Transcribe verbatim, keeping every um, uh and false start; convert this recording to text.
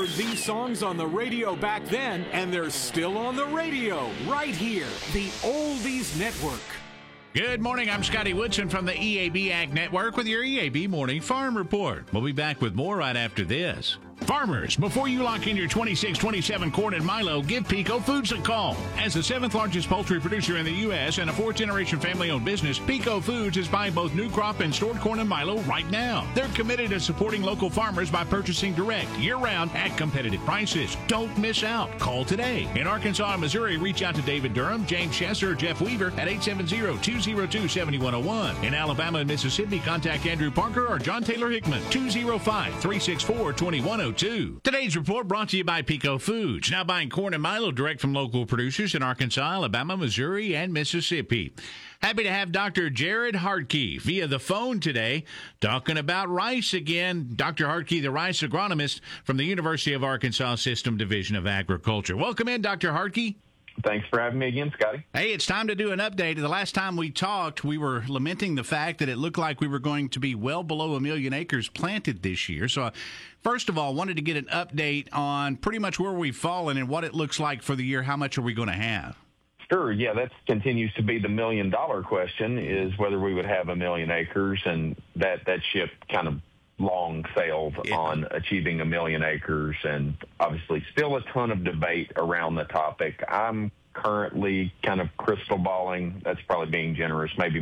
heard these songs on the radio back then, and they're still on the radio right here. The Oldies Network. Good morning. I'm Scotty Woodson from the E A B Ag Network with your E A B Morning Farm Report. We'll be back with more right after this. Farmers, before you lock in your twenty-six twenty-seven corn and milo, give Pico Foods a call. As the seventh largest poultry producer in the U S and a fourth-generation family-owned business, Pico Foods is buying both new crop and stored corn and milo right now. They're committed to supporting local farmers by purchasing direct, year-round, at competitive prices. Don't miss out. Call today. In Arkansas and Missouri, reach out to David Durham, James Chesser, or Jeff Weaver at eight seven zero, two zero two, seven one zero one. In Alabama and Mississippi, contact Andrew Parker or John Taylor Hickman, two zero five, three six four, two one zero two. Today's report brought to you by Pico Foods, now buying corn and milo direct from local producers in Arkansas, Alabama, Missouri, and Mississippi. Happy to have Doctor Jared Hartke via the phone today, talking about rice again. Doctor Hartke, the rice agronomist from the University of Arkansas System Division of Agriculture. Welcome in, Doctor Hartke. Thanks for having me again, Scotty. Hey, it's time to do an update. The last time we talked, we were lamenting the fact that it looked like we were going to be well below a million acres planted this year. So, uh, first of all, wanted to get an update on pretty much where we've fallen and what it looks like for the year. How much are we going to have? Sure, yeah, that continues to be the million-dollar question, is whether we would have a million acres, and that, that ship kind of long sailed yeah. on achieving a million acres, and obviously still a ton of debate around the topic. I'm currently kind of crystal balling, that's probably being generous, maybe